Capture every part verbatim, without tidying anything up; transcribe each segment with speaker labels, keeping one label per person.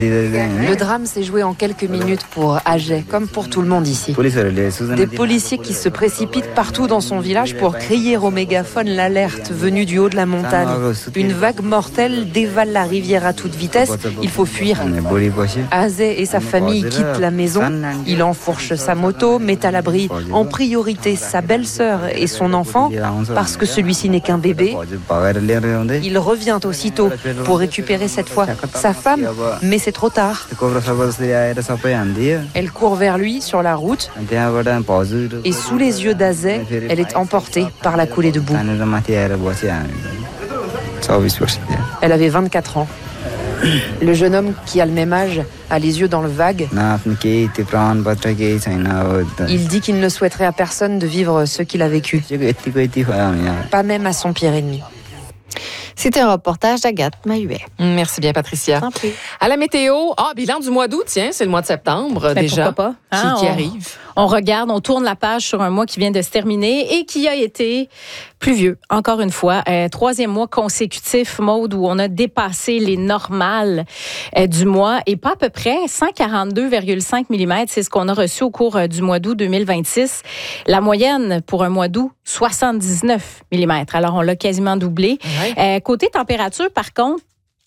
Speaker 1: Le drame s'est joué en quelques minutes pour Ajay, comme pour tout le monde ici. Des policiers qui se précipitent partout dans son village pour crier au mégaphone l'alerte venue du haut de la montagne. Une vague mortelle dévale la rivière à toute vitesse. Il faut fuir. Ajay et sa famille quittent la maison. Il enfourche sa moto, met à l'abri en priorité sa belle-sœur et son enfant, parce que celui-ci n'est qu'un bébé. Il revient aussitôt pour récupérer cette fois sa femme, mais c'est trop tard. Elle court vers lui sur la route et sous les yeux d'Ajay, elle est emportée par la coulée de boue. Elle avait vingt-quatre ans. Le jeune homme qui a le même âge a les yeux dans le vague. Il dit qu'il ne souhaiterait à personne de vivre ce qu'il a vécu. Pas même à son pire ennemi.
Speaker 2: C'était un reportage d'Agathe Mahuet.
Speaker 3: Merci bien, Patricia. À la météo, ah, bilan du mois d'août, tiens, c'est le mois de septembre
Speaker 2: ben,
Speaker 3: déjà.
Speaker 2: Pourquoi pas?
Speaker 3: Qui,
Speaker 2: hein,
Speaker 3: qui
Speaker 2: on,
Speaker 3: arrive.
Speaker 2: On regarde, on tourne la page sur un mois qui vient de se terminer et qui a été pluvieux, encore une fois. Euh, troisième mois consécutif, Maude, où on a dépassé les normales euh, du mois et pas à peu près cent quarante-deux virgule cinq millimètres. C'est ce qu'on a reçu au cours euh, du mois d'août deux mille vingt-six. La moyenne pour un mois d'août, soixante-dix-neuf millimètres. Alors, on l'a quasiment doublé. Ouais. Euh, côté température, par contre,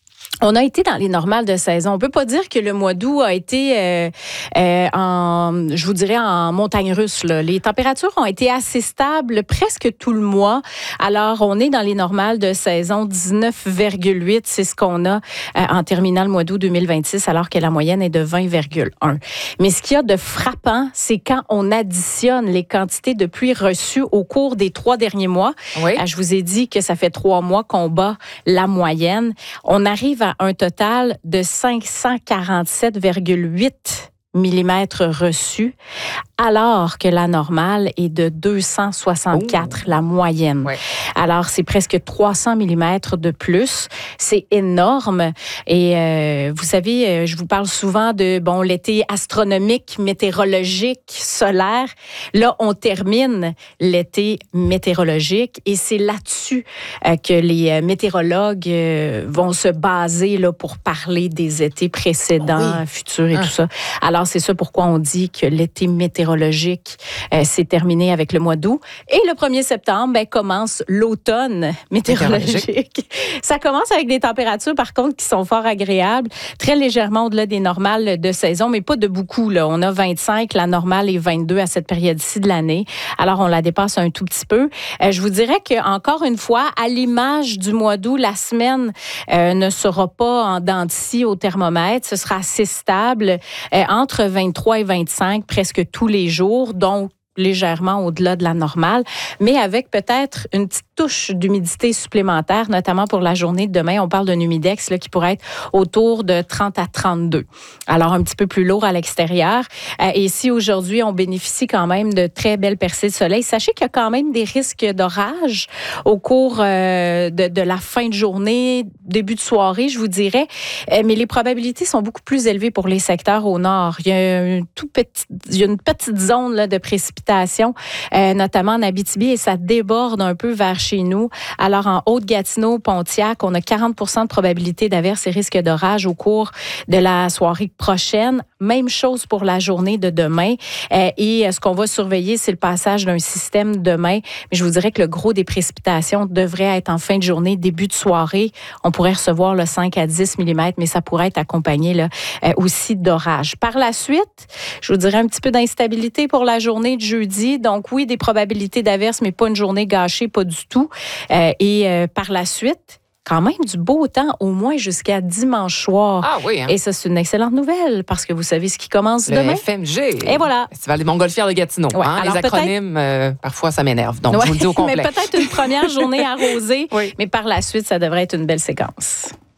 Speaker 2: on a été dans les normales de saison. On peut pas dire que le mois d'août a été, euh, euh, en, je vous dirais, en montagne russe. Là. Les températures ont été assez stables presque tout le mois. Alors, on est dans les normales de saison. dix-neuf virgule huit, c'est ce qu'on a euh, en terminant le mois d'août deux mille vingt-six, alors que la moyenne est de vingt virgule un. Mais ce qu'il y a de frappant, c'est quand on additionne les quantités de pluie reçues au cours des trois derniers mois.
Speaker 3: Oui.
Speaker 2: Euh, je vous ai dit que ça fait trois mois qu'on bat la moyenne. On arrive à un total de cinq cent quarante-sept virgule huit millimètres reçus, alors que la normale est de deux cent soixante-quatre, oh. La moyenne. Ouais. Alors, c'est presque trois cents millimètres de plus. C'est énorme. Et euh, vous savez, je vous parle souvent de bon l'été astronomique, météorologique, solaire. Là, on termine l'été météorologique et c'est là-dessus euh, que les météorologues euh, vont se baser là, pour parler des étés précédents, oui. futurs et ah. tout ça. Alors, c'est ça pourquoi on dit que l'été météorologique euh, s'est terminé avec le mois d'août. Et le premier septembre, ben, commence l'automne météorologique. météorologique. Ça commence avec des températures, par contre, qui sont fort agréables, très légèrement au-delà des normales de saison, mais pas de beaucoup. Là. On a vingt-cinq, la normale est vingt-deux à cette période-ci de l'année. Alors, on la dépasse un tout petit peu. Euh, je vous dirais qu'encore une fois, à l'image du mois d'août, la semaine euh, ne sera pas en dents de scie au thermomètre. Ce sera assez stable. Euh, entre vingt-trois et vingt-cinq presque tous les jours, donc légèrement au-delà de la normale, mais avec peut-être une petite touche d'humidité supplémentaire, notamment pour la journée de demain. On parle d'un humidex là, qui pourrait être autour de trente à trente-deux. Alors, un petit peu plus lourd à l'extérieur. Euh, et si aujourd'hui, on bénéficie quand même de très belles percées de soleil, sachez qu'il y a quand même des risques d'orage au cours euh, de, de la fin de journée, début de soirée, je vous dirais. Euh, mais les probabilités sont beaucoup plus élevées pour les secteurs au nord. Il y a, un tout petit, il y a une petite zone là, de précipitation, euh, notamment en Abitibi, et ça déborde un peu vers chez nous. Alors, en Haute-Gatineau, Pontiac, on a quarante pour cent de probabilité d'averses et risques d'orage au cours de la soirée prochaine. Même chose pour la journée de demain. Euh, et ce qu'on va surveiller, c'est le passage d'un système demain. Mais je vous dirais que le gros des précipitations devrait être en fin de journée, début de soirée. On pourrait recevoir le cinq à dix millimètres, mais ça pourrait être accompagné là, euh, aussi d'orage. Par la suite, je vous dirais un petit peu d'instabilité pour la journée de jeudi. Donc oui, des probabilités d'averses, mais pas une journée gâchée, pas du tout. Euh, et euh, par la suite, quand même du beau temps, au moins jusqu'à dimanche soir.
Speaker 3: Ah oui, hein?
Speaker 2: Et ça, c'est une excellente nouvelle, parce que vous savez ce qui commence
Speaker 3: le
Speaker 2: demain.
Speaker 3: F M G.
Speaker 2: Et voilà.
Speaker 3: Festival des Montgolfières de Gatineau. Ouais, hein? Les acronymes, euh, parfois, ça m'énerve. Donc, ouais, je vous le dis au complet.
Speaker 2: Mais peut-être une première journée arrosée,
Speaker 3: oui.
Speaker 2: Mais par la suite, ça devrait être une belle séquence.